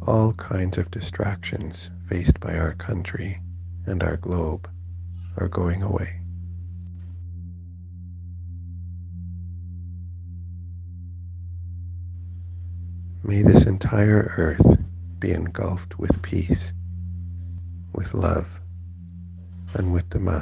all kinds of distractions faced by our country and our globe are going away. May this entire earth be engulfed with peace, with love, and with the